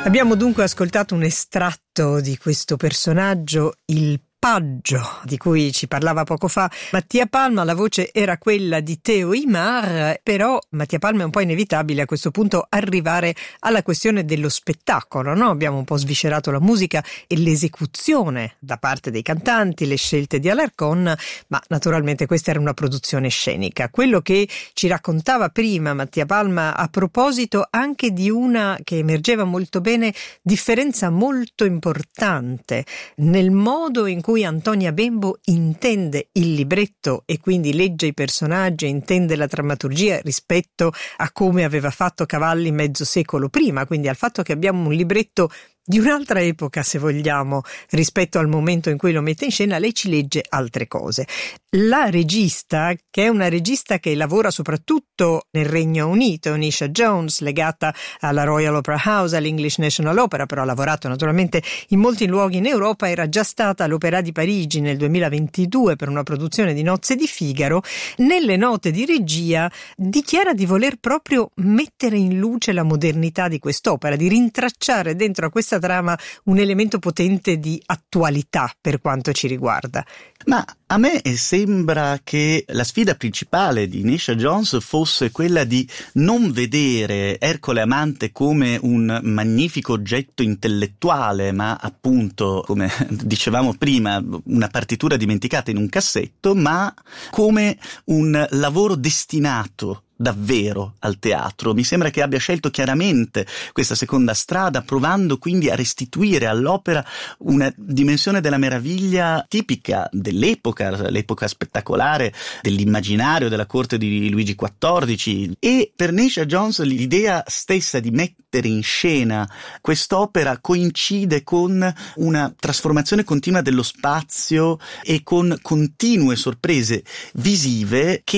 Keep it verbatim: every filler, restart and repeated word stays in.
Abbiamo dunque ascoltato un estratto di questo personaggio, il Paggio, di cui ci parlava poco fa Mattia Palma. La voce era quella di Theo Imar, però Mattia Palma è un po' inevitabile a questo punto arrivare alla questione dello spettacolo, no? Abbiamo un po' sviscerato la musica e l'esecuzione da parte dei cantanti, le scelte di Alarcón, ma naturalmente questa era una produzione scenica. Quello che ci raccontava prima Mattia Palma a proposito anche di una che emergeva molto bene differenza molto importante nel modo in cui Antonia Bembo intende il libretto e quindi legge i personaggi, intende la drammaturgia rispetto a come aveva fatto Cavalli mezzo secolo prima, quindi al fatto che abbiamo un libretto di un'altra epoca, se vogliamo, rispetto al momento in cui lo mette in scena. Lei ci legge altre cose. La regista, che è una regista che lavora soprattutto nel Regno Unito, Onisha Jones, legata alla Royal Opera House, all'English National Opera, però ha lavorato naturalmente in molti luoghi in Europa, era già stata all'Opéra di Parigi nel duemilaventidue per una produzione di Nozze di Figaro. Nelle note di regia dichiara di voler proprio mettere in luce la modernità di quest'opera, di rintracciare dentro a questa trama un elemento potente di attualità per quanto ci riguarda. Ma a me sembra che la sfida principale di Onisha Jones fosse quella di non vedere Ercole Amante come un magnifico oggetto intellettuale, ma appunto, come dicevamo prima, una partitura dimenticata in un cassetto, ma come un lavoro destinato davvero al teatro. Mi sembra che abbia scelto chiaramente questa seconda strada, provando quindi a restituire all'opera una dimensione della meraviglia tipica dell'epoca, l'epoca spettacolare dell'immaginario della corte di Luigi quattordici. E per Onisha Jones l'idea stessa di mettere in scena quest'opera coincide con una trasformazione continua dello spazio e con continue sorprese visive che